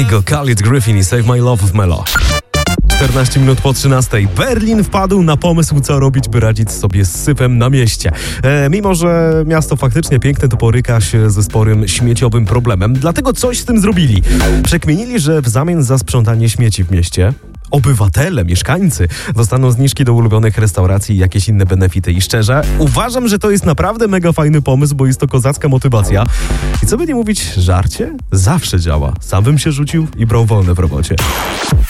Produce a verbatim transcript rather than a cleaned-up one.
Kaigo, Khalid Griffin i Save My Love of Melo. czternaście minut po trzynastej. Berlin wpadł na pomysł, co robić, by radzić sobie z syfem na mieście. E, mimo, że miasto faktycznie piękne, to boryka się ze sporym śmieciowym problemem. Dlatego coś z tym zrobili. Przekminili, że w zamian za sprzątanie śmieci w mieście obywatele, mieszkańcy dostaną zniżki do ulubionych restauracji i jakieś inne benefity. I szczerze, uważam, że to jest naprawdę mega fajny pomysł, bo jest to kozacka motywacja. I co by nie mówić, żarcie zawsze działa. Sam bym się rzucił i brał wolne w robocie.